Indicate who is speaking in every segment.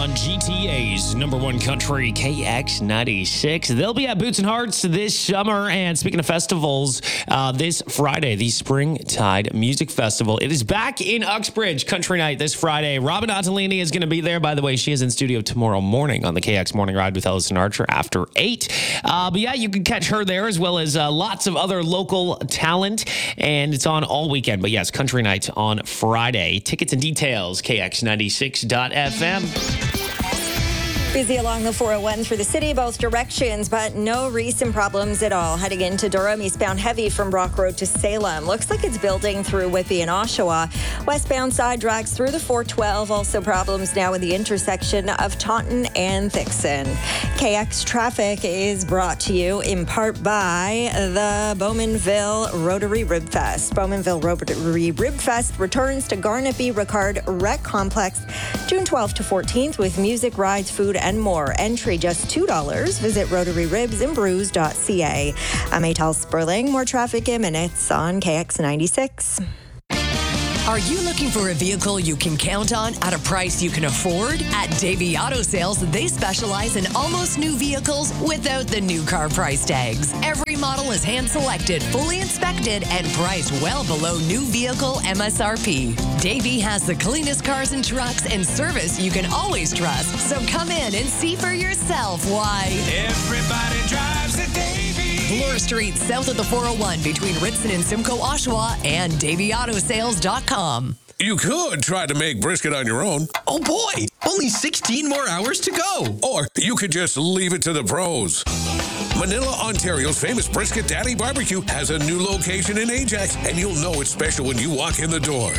Speaker 1: on GTA's #1 country, KX96. They'll be at Boots and Hearts this summer. And speaking of festivals, this Friday, the Springtide Music Festival. It is back in Uxbridge Country Night this Friday. Robin Ottolini is going to be there. By the way, she is in studio tomorrow morning on the KX Morning Ride with Ellison Archer after 8. But yeah, you can catch her there as well as lots of other local talent. And it's on all weekend. But yes, Country Night on Friday. Tickets and details, KX96.FM.
Speaker 2: Busy along the 401 through the city, both directions, but no recent problems at all. Heading into Durham, eastbound heavy from Brock Road to Salem. Looks like it's building through Whitby and Oshawa. Westbound side drags through the 412. Also problems now in the intersection of Taunton and Thixon. KX Traffic is brought to you in part by the Bowmanville Rotary Rib Fest. Bowmanville Rotary Rib Fest returns to Garnaby Ricard Rec Complex June 12th to 14th with music, rides, food, and more. Entry just $2. Visit rotaryribsandbrews.ca. I'm Atal Sperling. More traffic in minutes on KX96.
Speaker 3: Are you looking for a vehicle you can count on at a price you can afford? At Davey Auto Sales, they specialize in almost new vehicles without the new car price tags. Every model is hand-selected, fully inspected, and priced well below new vehicle MSRP. Davey has the cleanest cars and trucks and service you can always trust. So come in and see for yourself why
Speaker 4: everybody drives a Davey.
Speaker 3: Bloor Street, south of the 401, between Ritson and Simcoe, Oshawa, and DaveyAutoSales.com.
Speaker 4: You could try to make brisket on your own.
Speaker 5: Oh boy, only 16 more hours to go.
Speaker 4: Or you could just leave it to the pros. Manila, Ontario's famous Brisket Daddy Barbecue has a new location in Ajax, and you'll know it's special when you walk in the door.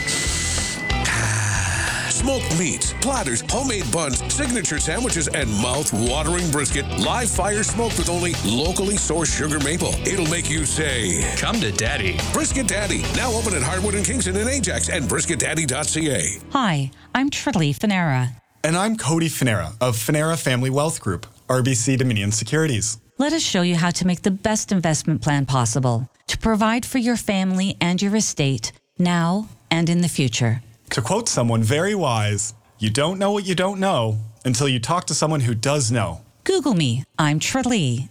Speaker 4: Smoked meats, platters, homemade buns, signature sandwiches, and mouth-watering brisket. Live fire smoked with only locally sourced sugar maple. It'll make you say,
Speaker 5: come to Daddy.
Speaker 4: Brisket Daddy, now open at Hardwood and Kingston in Ajax and brisketdaddy.ca.
Speaker 6: Hi, I'm Trilly Finera.
Speaker 7: And I'm Cody Finera of Finera Family Wealth Group, RBC Dominion Securities.
Speaker 6: Let us show you how to make the best investment plan possible to provide for your family and your estate now and in the future.
Speaker 7: To quote someone very wise, you don't know what you don't know until you talk to someone who does know.
Speaker 6: Google me. I'm Tralee,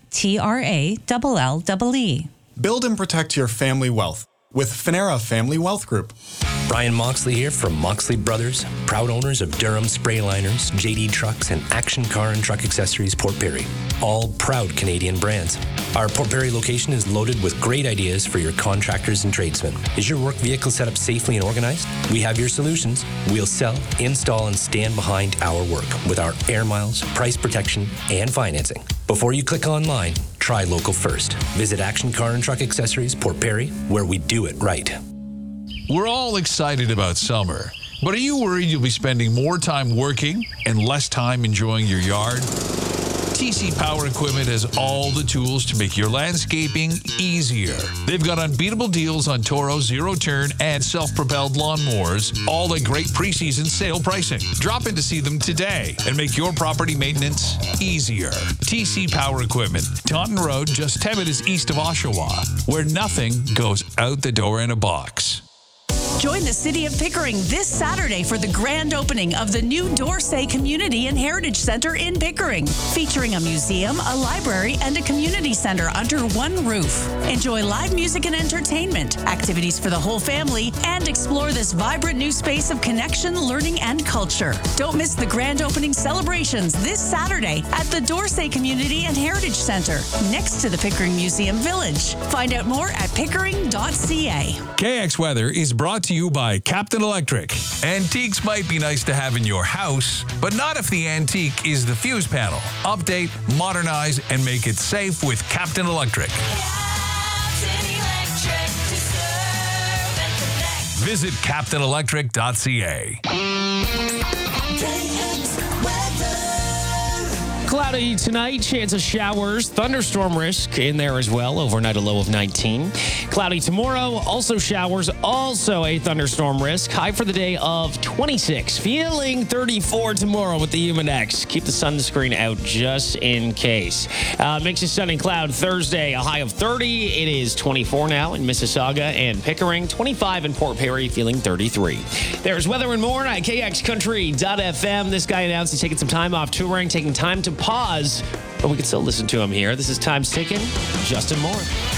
Speaker 6: TRALLE.
Speaker 7: Build and protect your family wealth with Finera Family Wealth Group.
Speaker 5: Brian Moxley here from Moxley Brothers, proud owners of Durham Spray Liners, JD Trucks, and Action Car and Truck Accessories Port Perry. All proud Canadian brands. Our Port Perry location is loaded with great ideas for your contractors and tradesmen. Is your work vehicle set up safely and organized? We have your solutions. We'll sell, install, and stand behind our work with our air miles, price protection, and financing. Before you click online, try local first. Visit Action Car and Truck Accessories Port Perry, where we do it right.
Speaker 8: We're all excited about summer, but are you worried you'll be spending more time working and less time enjoying your yard? TC Power Equipment has all the tools to make your landscaping easier. They've got unbeatable deals on Toro zero-turn and self-propelled lawnmowers, all at great preseason sale pricing. Drop in to see them today and make your property maintenance easier. TC Power Equipment, Taunton Road, just 10 minutes east of Oshawa, where nothing goes out the door in a box.
Speaker 9: Join the City of Pickering this Saturday for the grand opening of the new Dorsey Community and Heritage Center in Pickering, featuring a museum, a library, and a community center under one roof. Enjoy live music and entertainment, activities for the whole family, and explore this vibrant new space of connection, learning, and culture. Don't miss the grand opening celebrations this Saturday at the Dorsey Community and Heritage Center, next to the Pickering Museum Village. Find out more at pickering.ca.
Speaker 8: KX Weather is brought to you by Captain Electric. Antiques might be nice to have in your house, but not if the antique is the fuse panel. Update, modernize, and make it safe with Captain Electric. Visit captainelectric.ca.
Speaker 1: Cloudy tonight, chance of showers, thunderstorm risk in there as well. Overnight a low of 19. Cloudy tomorrow, also showers, also a thunderstorm risk. High for the day of 26. Feeling 34 tomorrow with the Humidex. Keep the sunscreen out just in case. Makes a sunny cloud Thursday, a high of 30. It is 24 now in Mississauga and Pickering. 25 in Port Perry, feeling 33. There's weather and more at KXCountry.fm. This guy announced he's taking some time off touring, taking time to pause, but we can still listen to him here. This is Time's Ticking, Justin Moore.